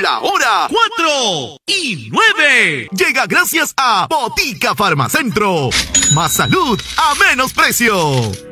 La hora 4:09. Llega gracias a Botica Farmacentro. Más salud a menos precio.